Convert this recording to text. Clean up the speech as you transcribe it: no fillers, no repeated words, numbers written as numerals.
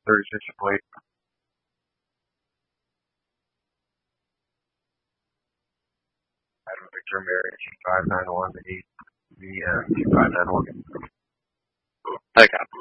36 plate. Adam Victor Mary 2591 8 VM 2591. Okay.